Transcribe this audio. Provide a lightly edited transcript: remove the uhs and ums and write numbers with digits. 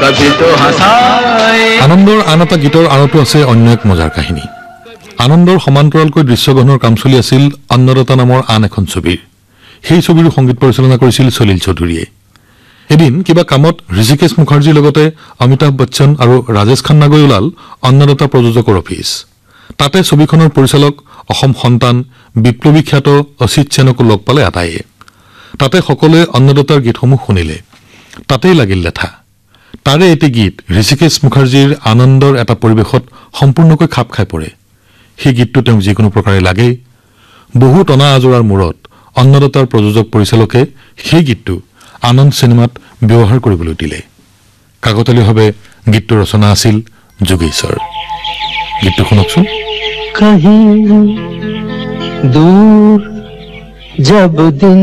कभी तो हंसाए। আনন্দৰ আন এটা গীতৰ আঁৰতো আছে অন্য এক মজাৰ কাহিনী। আনন্দৰ সমান্তৰালকৈ দৃশ্যগ্ৰহণৰ কাম চলি আছিল অন্নদাতা নামৰ আন এখন ছবিৰ। সেই ছবিৰ সংগীত পৰিচালনা কৰিছিল সলিল চৌধুৰীয়ে। এদিন কিবা কামত ঋষিকেশ মুখাৰ্জীৰ লগতে অমিতাভ বচ্চন আৰু ৰাজেশ খান্না গৈ ওলাল অন্নদাতা প্ৰযোজকৰ অফিচ। তাতে ছবিখনৰ পৰিচালক অসম সন্তান বিপ্লৱী খ্যাত অচিত সেনকো লগ পালে আটাইয়ে। তাতে সকলোৱে অন্নদাতাৰ গীতসমূহ শুনিলে। তাতেই লাগিল লেঠা। তাৰে এটি গীত ঋষিকেশ মুখাৰ্জীৰ আনন্দৰ এটা পৰিৱেশত সম্পূৰ্ণকৈ খাপ খাই পৰে। সেই গীতটো তেওঁক যিকোনো প্ৰকাৰে লাগেই। বহু টনা আজোৰাৰ মূৰত অন্নদাতাৰ প্ৰযোজক পৰিচালকে সেই গীতটো আনন্দ চিনেমাত ব্যৱহাৰ কৰিবলৈ দিলে। কাকতালীয়ভাৱে গীতটোৰ ৰচনা আছিল যোগেশ্বৰ। গীতটো শুনকচোন। कहीं दूर जब दिन